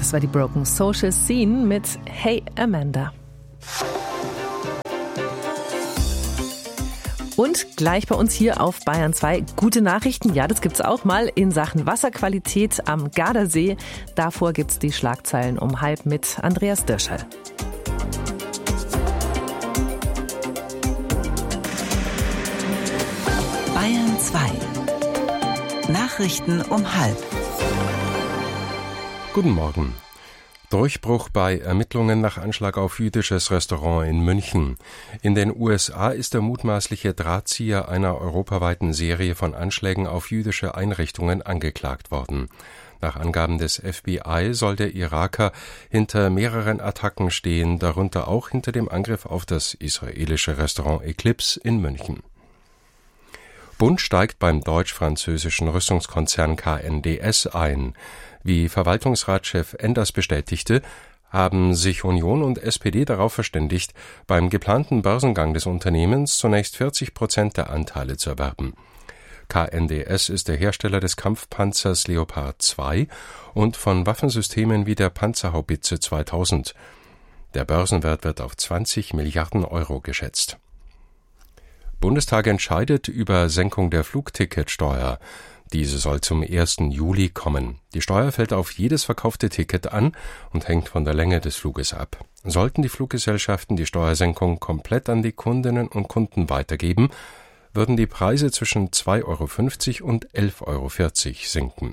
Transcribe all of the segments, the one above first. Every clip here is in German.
Das war die Broken Social Scene mit Hey Amanda. Und gleich bei uns hier auf Bayern 2 gute Nachrichten. Ja, das gibt's auch mal in Sachen Wasserqualität am Gardasee. Davor gibt's die Schlagzeilen um 12:30 mit Andreas Dirschall. Bayern 2. Nachrichten um 12:30. Guten Morgen. Durchbruch bei Ermittlungen nach Anschlag auf jüdisches Restaurant in München. In den USA ist der mutmaßliche Drahtzieher einer europaweiten Serie von Anschlägen auf jüdische Einrichtungen angeklagt worden. Nach Angaben des FBI soll der Iraker hinter mehreren Attacken stehen, darunter auch hinter dem Angriff auf das israelische Restaurant Eclipse in München. Bund steigt beim deutsch-französischen Rüstungskonzern KNDS ein. Wie Verwaltungsratschef Enders bestätigte, haben sich Union und SPD darauf verständigt, beim geplanten Börsengang des Unternehmens zunächst 40% der Anteile zu erwerben. KNDS ist der Hersteller des Kampfpanzers Leopard 2 und von Waffensystemen wie der Panzerhaubitze 2000. Der Börsenwert wird auf 20 Milliarden Euro geschätzt. Bundestag entscheidet über Senkung der Flugticketsteuer. Diese soll zum 1. Juli kommen. Die Steuer fällt auf jedes verkaufte Ticket an und hängt von der Länge des Fluges ab. Sollten die Fluggesellschaften die Steuersenkung komplett an die Kundinnen und Kunden weitergeben, würden die Preise zwischen 2,50 € und 11,40 € sinken.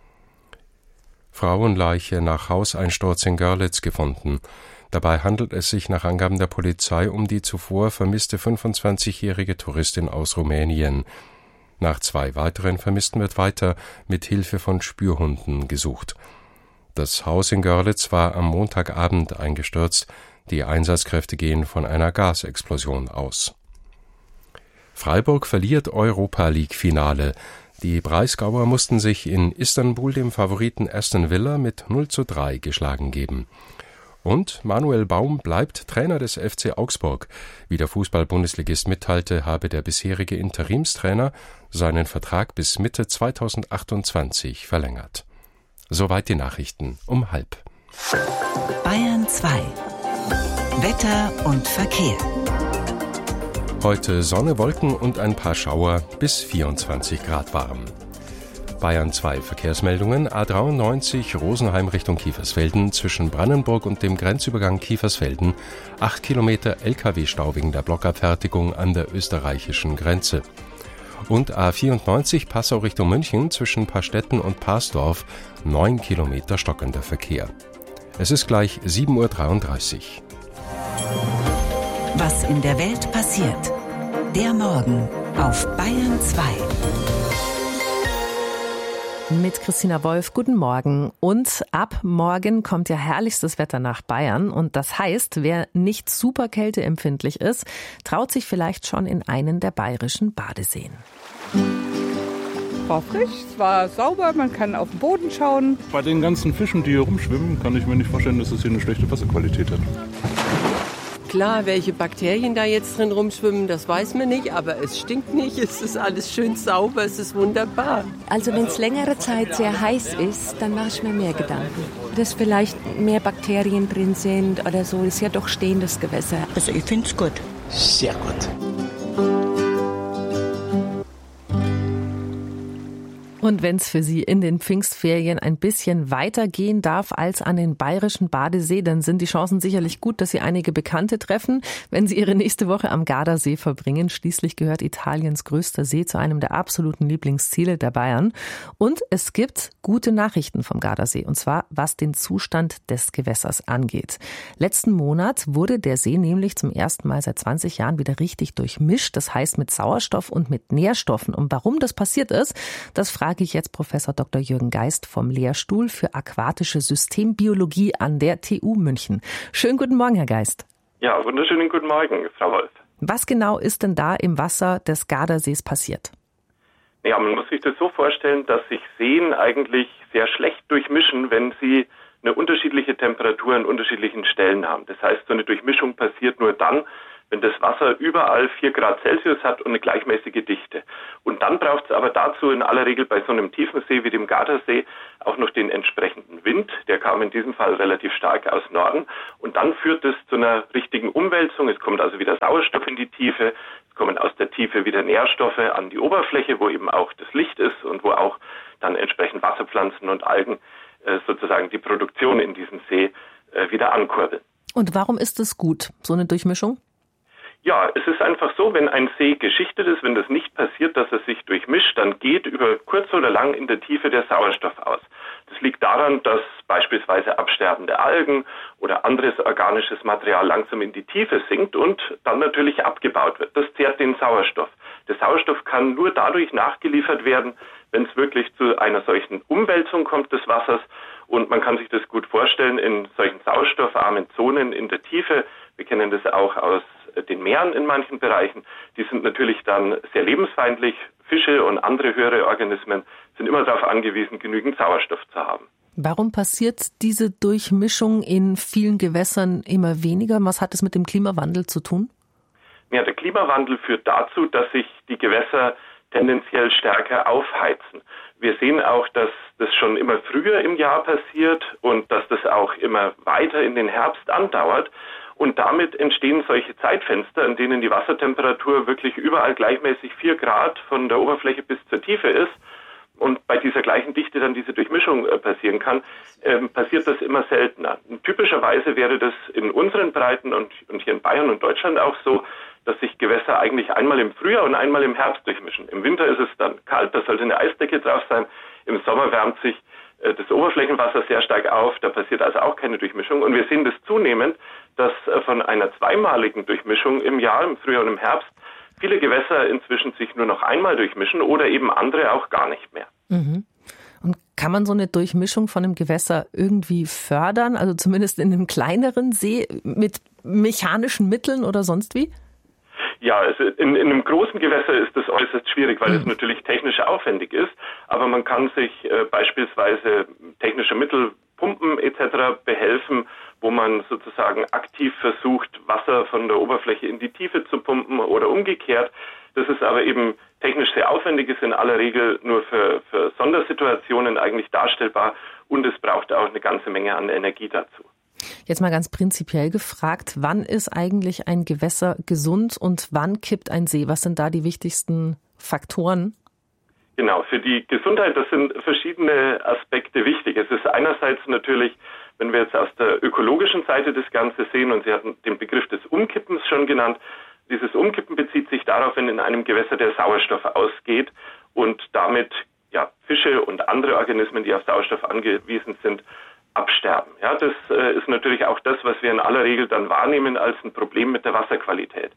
Frauenleiche nach Hauseinsturz in Görlitz gefunden. Dabei handelt es sich nach Angaben der Polizei um die zuvor vermisste 25-jährige Touristin aus Rumänien. Nach 2 weiteren Vermissten wird weiter mit Hilfe von Spürhunden gesucht. Das Haus in Görlitz war am Montagabend eingestürzt. Die Einsatzkräfte gehen von einer Gasexplosion aus. Freiburg verliert Europa-League-Finale. Die Breisgauer mussten sich in Istanbul dem Favoriten Aston Villa mit 0:3 geschlagen geben. Und Manuel Baum bleibt Trainer des FC Augsburg. Wie der Fußball-Bundesligist mitteilte, habe der bisherige Interimstrainer seinen Vertrag bis Mitte 2028 verlängert. Soweit die Nachrichten um 12:30. Bayern 2. Wetter und Verkehr. Heute Sonne, Wolken und ein paar Schauer, bis 24 Grad warm. Bayern 2 Verkehrsmeldungen. A93 Rosenheim Richtung Kiefersfelden zwischen Brandenburg und dem Grenzübergang Kiefersfelden. 8 Kilometer Lkw-Stau wegen der Blockabfertigung an der österreichischen Grenze. Und A94 Passau Richtung München zwischen Pastetten und Parsdorf. 9 Kilometer stockender Verkehr. Es ist gleich 7:33 Uhr. Was in der Welt passiert. Der Morgen auf Bayern 2. Mit Christina Wolf, guten Morgen. Und ab morgen kommt ja herrlichstes Wetter nach Bayern. Und das heißt, wer nicht super kälteempfindlich ist, traut sich vielleicht schon in einen der bayerischen Badeseen. War frisch, es war sauber, man kann auf den Boden schauen. Bei den ganzen Fischen, die hier rumschwimmen, kann ich mir nicht vorstellen, dass es hier eine schlechte Wasserqualität hat. Klar, welche Bakterien da jetzt drin rumschwimmen, das weiß man nicht, aber es stinkt nicht, es ist alles schön sauber, es ist wunderbar. Also wenn es längere Zeit sehr heiß ist, dann mache ich mir mehr Gedanken. Dass vielleicht mehr Bakterien drin sind oder so, ist ja doch stehendes Gewässer. Also ich finde es gut. Sehr gut. Und wenn es für Sie in den Pfingstferien ein bisschen weitergehen darf als an den bayerischen Badesee, dann sind die Chancen sicherlich gut, dass Sie einige Bekannte treffen, wenn Sie Ihre nächste Woche am Gardasee verbringen. Schließlich gehört Italiens größter See zu einem der absoluten Lieblingsziele der Bayern. Und es gibt gute Nachrichten vom Gardasee, und zwar was den Zustand des Gewässers angeht. Letzten Monat wurde der See nämlich zum ersten Mal seit 20 Jahren wieder richtig durchmischt, das heißt mit Sauerstoff und mit Nährstoffen. Und warum das passiert ist, das frage ich jetzt Professor Dr. Jürgen Geist vom Lehrstuhl für aquatische Systembiologie an der TU München. Schönen guten Morgen, Herr Geist. Ja, wunderschönen guten Morgen, Frau Wolf. Was genau ist denn da im Wasser des Gardasees passiert? Ja, man muss sich das so vorstellen, dass sich Seen eigentlich sehr schlecht durchmischen, wenn sie eine unterschiedliche Temperatur an unterschiedlichen Stellen haben. Das heißt, so eine Durchmischung passiert nur dann, wenn das Wasser überall 4 Grad Celsius hat und eine gleichmäßige Dichte. Und dann braucht es aber dazu in aller Regel bei so einem tiefen See wie dem Gardasee auch noch den entsprechenden Wind. Der kam in diesem Fall relativ stark aus Norden. Und dann führt es zu einer richtigen Umwälzung. Es kommt also wieder Sauerstoff in die Tiefe. Es kommen aus der Tiefe wieder Nährstoffe an die Oberfläche, wo eben auch das Licht ist und wo auch dann entsprechend Wasserpflanzen und Algen sozusagen die Produktion in diesem See wieder ankurbeln. Und warum ist es gut, so eine Durchmischung? Ja, es ist einfach so, wenn ein See geschichtet ist, wenn das nicht passiert, dass er sich durchmischt, dann geht über kurz oder lang in der Tiefe der Sauerstoff aus. Das liegt daran, dass beispielsweise absterbende Algen oder anderes organisches Material langsam in die Tiefe sinkt und dann natürlich abgebaut wird. Das zehrt den Sauerstoff. Der Sauerstoff kann nur dadurch nachgeliefert werden, wenn es wirklich zu einer solchen Umwälzung kommt des Wassers. Und man kann sich das gut vorstellen in solchen sauerstoffarmen Zonen in der Tiefe. Wir kennen das auch aus den Meeren in manchen Bereichen. Die sind natürlich dann sehr lebensfeindlich. Fische und andere höhere Organismen sind immer darauf angewiesen, genügend Sauerstoff zu haben. Warum passiert diese Durchmischung in vielen Gewässern immer weniger? Was hat es mit dem Klimawandel zu tun? Ja, der Klimawandel führt dazu, dass sich die Gewässer tendenziell stärker aufheizen. Wir sehen auch, dass das schon immer früher im Jahr passiert und dass das auch immer weiter in den Herbst andauert. Und damit entstehen solche Zeitfenster, in denen die Wassertemperatur wirklich überall gleichmäßig 4 Grad von der Oberfläche bis zur Tiefe ist. Und bei dieser gleichen Dichte dann diese Durchmischung passieren kann, passiert das immer seltener. Typischerweise wäre das in unseren Breiten und hier in Bayern und Deutschland auch so, dass sich Gewässer eigentlich einmal im Frühjahr und einmal im Herbst durchmischen. Im Winter ist es dann kalt, da sollte eine Eisdecke drauf sein. Im Sommer wärmt sich das Oberflächenwasser sehr stark auf, da passiert also auch keine Durchmischung. Und wir sehen das zunehmend, dass von einer zweimaligen Durchmischung im Jahr, im Frühjahr und im Herbst, viele Gewässer inzwischen sich nur noch einmal durchmischen oder eben andere auch gar nicht mehr. Mhm. Und kann man so eine Durchmischung von einem Gewässer irgendwie fördern, also zumindest in einem kleineren See mit mechanischen Mitteln oder sonst wie? Ja, also in einem großen Gewässer ist das äußerst schwierig, weil es natürlich technisch aufwendig ist. Aber man kann sich beispielsweise technische Mittel, Pumpen etc. behelfen, wo man sozusagen aktiv versucht, Wasser von der Oberfläche in die Tiefe zu pumpen oder umgekehrt. Das ist aber eben technisch sehr aufwendig, ist in aller Regel nur für Sondersituationen eigentlich darstellbar und es braucht auch eine ganze Menge an Energie dazu. Jetzt mal ganz prinzipiell gefragt, wann ist eigentlich ein Gewässer gesund und wann kippt ein See? Was sind da die wichtigsten Faktoren? Genau, für die Gesundheit, das sind verschiedene Aspekte wichtig. Es ist einerseits natürlich, wenn wir jetzt aus der ökologischen Seite das Ganze sehen, und Sie hatten den Begriff des Umkippens schon genannt, dieses Umkippen bezieht sich darauf, wenn in einem Gewässer der Sauerstoff ausgeht und damit Fische und andere Organismen, die auf Sauerstoff angewiesen sind, absterben. Ja, das ist natürlich auch das, was wir in aller Regel dann wahrnehmen als ein Problem mit der Wasserqualität.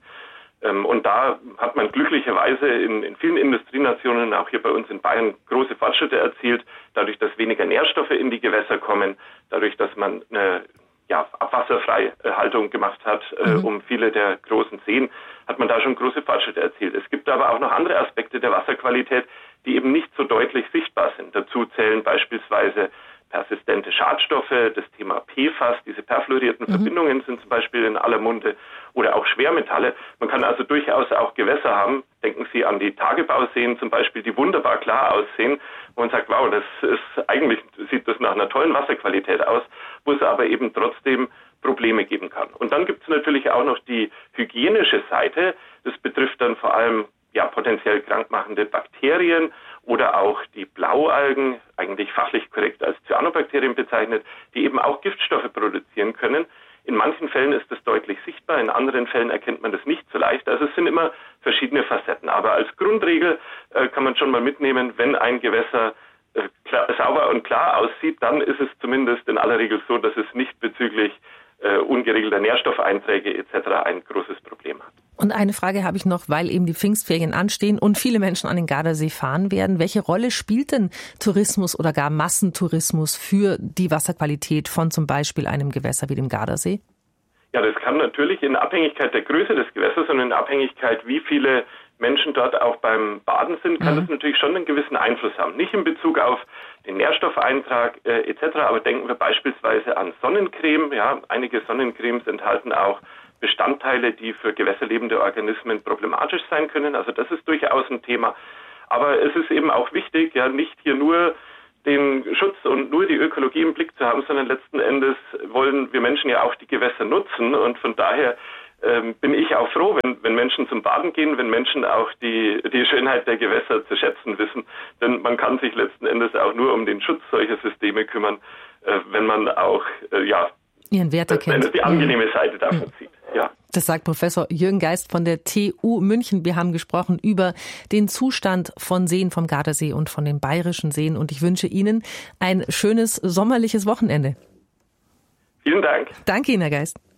Und da hat man glücklicherweise in vielen Industrienationen, auch hier bei uns in Bayern, große Fortschritte erzielt, dadurch, dass weniger Nährstoffe in die Gewässer kommen, dadurch, dass man eine Abwasserfreihaltung gemacht hat, um viele der großen Seen, hat man da schon große Fortschritte erzielt. Es gibt aber auch noch andere Aspekte der Wasserqualität, die eben nicht so deutlich sichtbar sind. Dazu zählen beispielsweise persistente Schadstoffe, das Thema PFAS, diese perfluorierten Verbindungen sind zum Beispiel in aller Munde, oder auch Schwermetalle. Man kann also durchaus auch Gewässer haben, denken Sie an die Tagebauseen zum Beispiel, die wunderbar klar aussehen, wo man sagt, wow, das ist eigentlich, sieht das nach einer tollen Wasserqualität aus, wo es aber eben trotzdem Probleme geben kann. Und dann gibt es natürlich auch noch die hygienische Seite, das betrifft dann vor allem potenziell krankmachende Bakterien oder auch die Blaualgen, eigentlich fachlich korrekt als Cyanobakterien bezeichnet, die eben auch Giftstoffe produzieren können. In manchen Fällen ist das deutlich sichtbar, in anderen Fällen erkennt man das nicht so leicht. Also es sind immer verschiedene Facetten. Aber als Grundregel kann man schon mal mitnehmen, wenn ein Gewässer sauber und klar aussieht, dann ist es zumindest in aller Regel so, dass es nicht bezüglich ungeregelter Nährstoffeinträge etc. ein großes Problem hat. Und eine Frage habe ich noch, weil eben die Pfingstferien anstehen und viele Menschen an den Gardasee fahren werden. Welche Rolle spielt denn Tourismus oder gar Massentourismus für die Wasserqualität von zum Beispiel einem Gewässer wie dem Gardasee? Ja, das kann natürlich in Abhängigkeit der Größe des Gewässers und in Abhängigkeit, wie viele Menschen dort auch beim Baden sind, kann das natürlich schon einen gewissen Einfluss haben. Nicht in Bezug auf den Nährstoffeintrag etc., aber denken wir beispielsweise an Sonnencreme. Ja, einige Sonnencremes enthalten auch Bestandteile, die für gewässerlebende Organismen problematisch sein können. Also das ist durchaus ein Thema. Aber es ist eben auch wichtig, nicht hier nur den Schutz und nur die Ökologie im Blick zu haben, sondern letzten Endes wollen wir Menschen ja auch die Gewässer nutzen. Und von daher bin ich auch froh, wenn Menschen zum Baden gehen, wenn Menschen auch die Schönheit der Gewässer zu schätzen wissen. Denn man kann sich letzten Endes auch nur um den Schutz solcher Systeme kümmern, wenn man auch ihren Wert erkennt. Die angenehme Seite davon sieht. Ja. Das sagt Professor Jürgen Geist von der TU München. Wir haben gesprochen über den Zustand von Seen vom Gardasee und von den bayerischen Seen. Und ich wünsche Ihnen ein schönes sommerliches Wochenende. Vielen Dank. Danke Ihnen, Herr Geist.